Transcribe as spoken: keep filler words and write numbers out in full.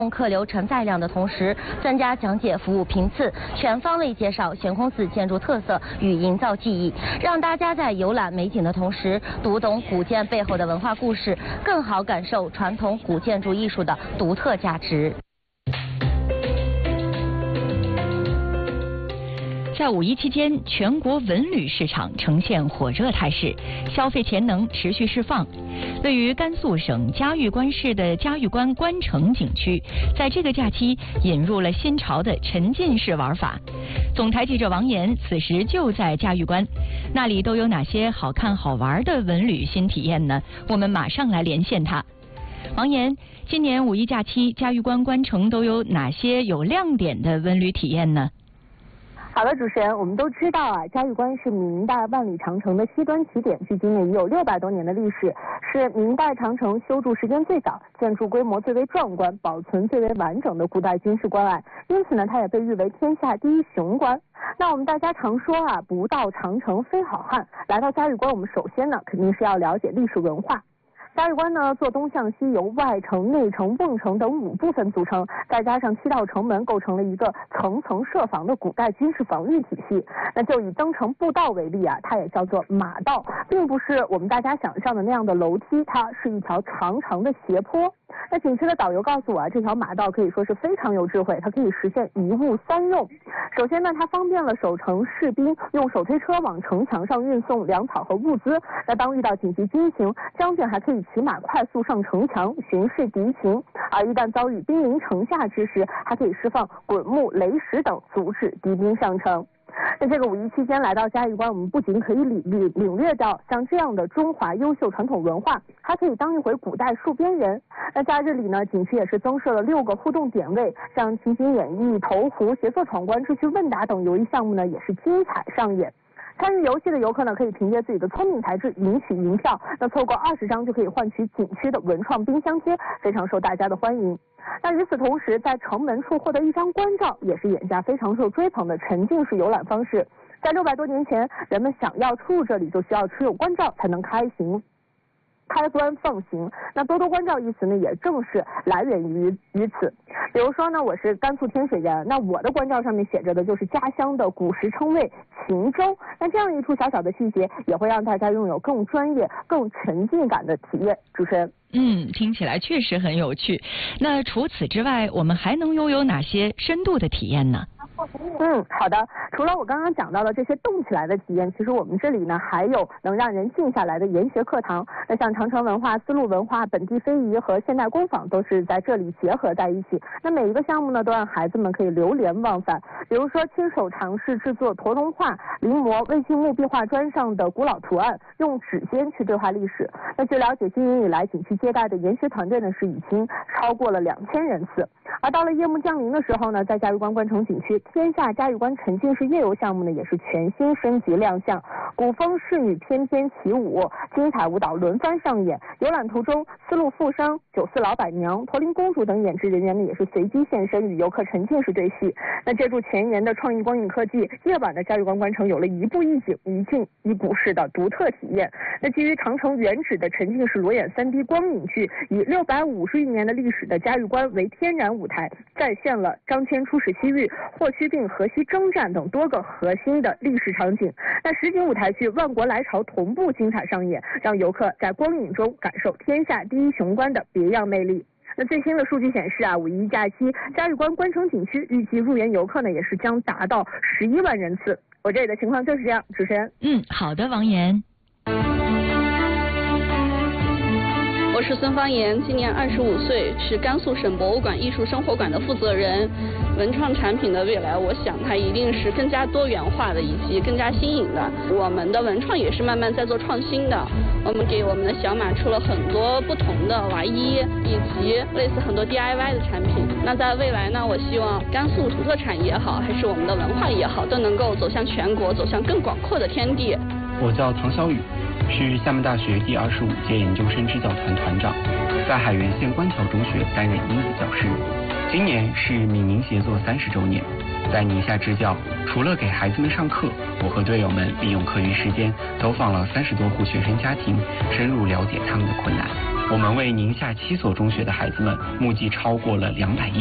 客流承载量的同时，增加讲解服务频次，全方位介绍悬空寺建筑特色与营造记忆，让大家在游览美景的同时，读懂古建背后的文化故事，更好感受传统古建筑艺术的独特价值。 在五一期间，全国文旅市场呈现火热态势，消费潜能持续释放。位于甘肃省嘉峪关市的嘉峪关关城景区，在这个假期引入了新潮的沉浸式玩法。总台记者王岩此时就在嘉峪关，那里都有哪些好看好玩的文旅新体验呢？我们马上来连线他。王岩，今年五一假期嘉峪关关城都有哪些有亮点的文旅体验呢？ 好的，主持人，我们都知道啊，嘉峪关是明代万里长城的西端起点，距今呢已有六百多年的历史，是明代长城修筑时间最早、建筑规模最为壮观、保存最为完整的古代军事关隘，因此呢，它也被誉为天下第一雄关。那我们大家常说啊，不到长城非好汉。来到嘉峪关，我们首先呢，肯定是要了解历史文化。嘉峪关呢，坐东向西，由外城、内城、瓮城等五部分组成，再加上七道城门，构成了一个层层设防的古代军事防御体系。那就以登城步道为例啊，它也叫做马道，并不是我们大家想象的那样的楼梯，它是一条长长的斜坡。那景区的导游告诉我啊，这条马道可以说是非常有智慧，它可以实现一物三用。首先呢，它方便了守城士兵用手推车往城墙上运送粮草和物资。那当遇到紧急军情，将军还可以骑马快速上城墙巡视敌情，而一旦遭遇兵临城下之时，还可以释放滚木、雷石等，阻止敌兵上城。那这个五一期间来到嘉峪关，我们不仅可以领领领略到像这样的中华优秀传统文化，还可以当一回古代戍边人。那假日里呢，景区也是增设了六个互动点位，像情景演绎、投壶、斜色闯关、智趣问答等游艺项目呢，也是精彩上演。参与游戏的游客呢，可以凭借自己的聪明才智赢取银票，那凑够二十张就可以换取景区的文创冰箱贴，非常受大家的欢迎。那与此同时，在城门处获得一张关照，也是眼下非常受追捧的沉浸式游览方式。在六百多年前，人们想要出入这里，就需要持有关照才能开行。开关放行，那多多关照一词呢，也正是来源于于此。比如说呢，我是甘肃天水人，那我的关照上面写着的就是家乡的古时称谓秦州。那这样一处小小的细节，也会让大家拥有更专业、更沉浸感的体验。主持人。 嗯，听起来确实很有趣。那除此之外，我们还能拥有哪些深度的体验呢？ 嗯，好的。除了我刚刚讲到的这些动起来的体验，其实我们这里呢还有能让人静下来的研学课堂。那像长城文化、丝路文化、本地非遗和现代工坊都是在这里结合在一起。那每一个项目呢，都让孩子们可以流连忘返。比如说，亲手尝试制作驼龙画、临摹魏晋墓壁画砖上的古老图案，用指尖去对话历史。那据了解，今年以来景区接待的研学团队呢是已经超过了两千人次。而到了夜幕降临的时候呢，在嘉峪关关城景区，天下嘉峪关沉浸式夜游项目呢也是全新升级亮相，古风仕女翩翩起舞，精彩舞蹈轮番上演。游览途中，丝路富商、九四老板娘、驼铃公主等演职人员呢也是随机现身，与游客沉浸式对戏。那借助前沿的创意光影科技，夜晚的嘉峪关关城有了一步一景、一进一古式的独特体验。那基于长城原址的沉浸式裸眼 三 D 光影剧，以六百五十余年的历史的嘉峪关为天然舞台，再现了张骞出使西域、霍去病河西征战等多个核心的历史场景。那实景舞台剧万国来朝同步精彩上演，让游客在光影中感受天下第一雄关的别样魅力。那最新的数据显示啊，五一假期嘉峪关关城景区预计入园游客呢也是将达到十一万人次。我这里的情况就是这样，主持人。 嗯，好的，王岩。 我是孙芳妍，今年二十五岁，是甘肃省博物馆艺术生活馆的负责人。文创产品的未来，我想它一定是更加多元化的，以及更加新颖的。我们的文创也是慢慢在做创新的。我们给我们的小马出了很多不同的娃衣，以及类似很多 D I Y 的产品。那在未来呢，我希望甘肃土特产也好，还是我们的文化也好，都能够走向全国，走向更广阔的天地。 我叫唐小雨，是厦门大学第二十五届研究生支教团团长，在海原县官桥中学担任英语教师。今年是闽宁协作三十周年，在宁夏支教，除了给孩子们上课，我和队友们利用课余时间走访了三十多户学生家庭，深入了解他们的困难。 我们为宁夏七所中学的孩子们募集超过了两百亿。